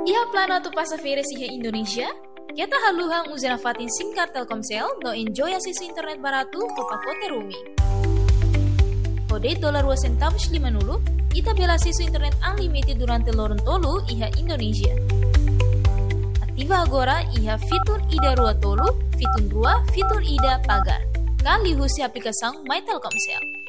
Iha plano tu passageira iha Indonesia? Kita haluhang uzana fatin singkar Telkomsel no enjoy akses internet barato ko pacote roaming. Kode $2.50 ita bela akses internet unlimited durante lorong tolu iha Indonesia. Aktiva agora iha fitur ida rua tolu, fitur rua, fitur ida pagar. Kali husi aplikação My Telkomsel.